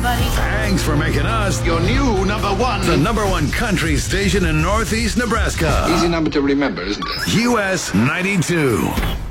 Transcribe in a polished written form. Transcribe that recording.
everybody. Thanks for making us Your new number one. the number one country station in Northeast Nebraska. Easy number to remember, isn't it? US 92.